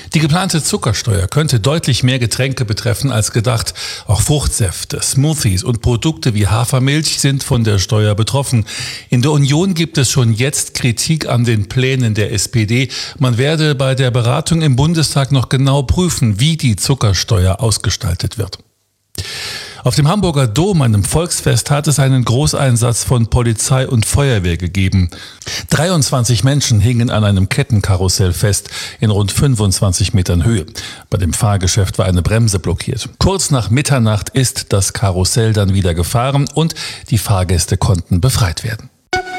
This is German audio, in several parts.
Die geplante Zuckersteuer könnte deutlich mehr Getränke betreffen als gedacht. Auch Fruchtsäfte, Smoothies und Produkte wie Hafermilch sind von der Steuer betroffen. In der Union gibt es schon jetzt Kritik an den Plänen der SPD. Man werde bei der Beratung im Bundestag noch genau prüfen, wie die Zuckersteuer ausgestaltet wird. Auf dem Hamburger Dom, einem Volksfest, hat es einen Großeinsatz von Polizei und Feuerwehr gegeben. 23 Menschen hingen an einem Kettenkarussell fest in rund 25 Metern Höhe. Bei dem Fahrgeschäft war eine Bremse blockiert. Kurz nach Mitternacht ist das Karussell dann wieder gefahren und die Fahrgäste konnten befreit werden.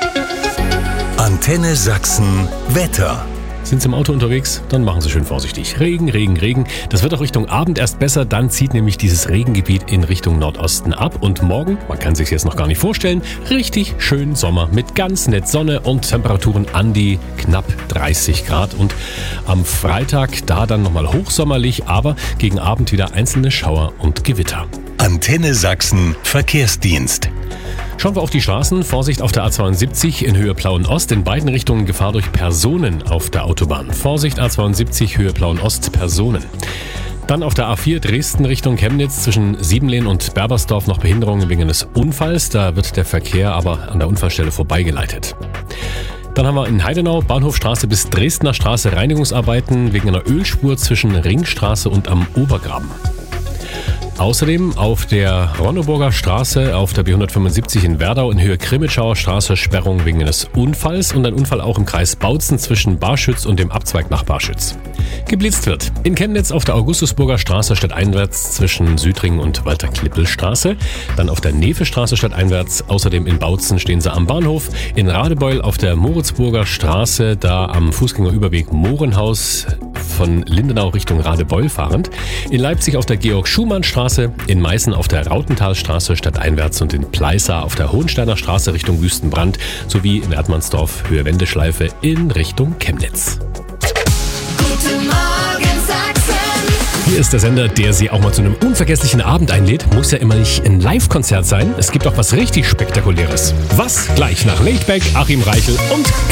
Antenne Sachsen Wetter. Sind Sie im Auto unterwegs? Dann machen Sie schön vorsichtig. Regen, Regen, Regen. Das wird auch Richtung Abend erst besser. Dann zieht nämlich dieses Regengebiet in Richtung Nordosten ab. Und morgen, man kann sich jetzt noch gar nicht vorstellen, richtig schön Sommer mit ganz nett Sonne und Temperaturen an die knapp 30 Grad. Und am Freitag da dann nochmal hochsommerlich, aber gegen Abend wieder einzelne Schauer und Gewitter. Antenne Sachsen Verkehrsdienst. Schauen wir auf die Straßen. Vorsicht auf der A72 in Höhe Plauen-Ost. In beiden Richtungen Gefahr durch Personen auf der Autobahn. Vorsicht A72 Höhe Plauen-Ost, Personen. Dann auf der A4 Dresden Richtung Chemnitz zwischen Siebenlehn und Berbersdorf noch Behinderungen wegen eines Unfalls. Da wird der Verkehr aber an der Unfallstelle vorbeigeleitet. Dann haben wir in Heidenau Bahnhofstraße bis Dresdner Straße Reinigungsarbeiten wegen einer Ölspur zwischen Ringstraße und am Obergraben. Außerdem auf der Ronneburger Straße auf der B175 in Werdau in Höhe Krimitschauer Straße Sperrung wegen eines Unfalls und ein Unfall auch im Kreis Bautzen zwischen Barschütz und dem Abzweig nach Barschütz. Geblitzt wird in Chemnitz auf der Augustusburger Straße stadteinwärts zwischen Südring und Walter-Klippel-Straße, dann auf der Nevestraße stadteinwärts, außerdem in Bautzen stehen sie am Bahnhof, in Radebeul auf der Moritzburger Straße, da am Fußgängerüberweg Mohrenhaus von Lindenau Richtung Radebeul fahrend, in Leipzig auf der Georg-Schumann-Straße, in Meißen auf der Rautenthalstraße stadteinwärts und in Pleissa auf der Hohensteiner Straße Richtung Wüstenbrand sowie in Erdmannsdorf Höhe Wendeschleife in Richtung Chemnitz. Guten Morgen Sachsen. Hier ist der Sender, der Sie auch mal zu einem unvergesslichen Abend einlädt. Muss ja immer nicht ein Live-Konzert sein. Es gibt auch was richtig Spektakuläres. Was? Gleich nach Laidback, Achim Reichel und